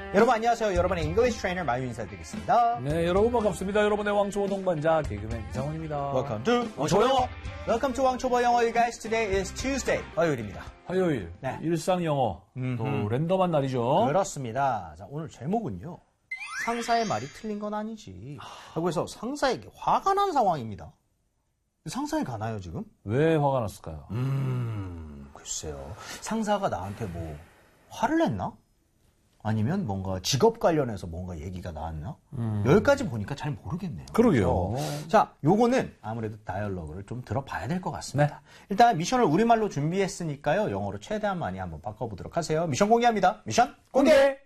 여러분 안녕하세요. 여러분의 잉글리시 트레이너 마유 인사드리겠습니다. 네, 여러분 반갑습니다. 여러분의 왕초보 동반자 개그맨 이상훈입니다. Welcome to 왕초보 영어. Welcome to 왕초보 영어. You guys, today is Tuesday. 화요일입니다. 화요일, 네. 일상 영어, 또 랜덤한 날이죠. 그렇습니다. 자, 오늘 제목은요. 상사의 말이 틀린 건 아니지. 하고 해서 상사에게 화가 난 상황입니다. 상사에 가나요, 지금? 왜 화가 났을까요? 글쎄요. 상사가 나한테 뭐 화를 냈나? 아니면 뭔가 직업 관련해서 뭔가 얘기가 나왔나? 여기까지 보니까 잘 모르겠네요. 그러게요. 그래서 자, 요거는 아무래도 다이얼로그를 좀 들어봐야 될 것 같습니다. 네. 일단 미션을 우리말로 준비했으니까요. 영어로 최대한 많이 한번 바꿔보도록 하세요. 미션 공개합니다. 미션 공개!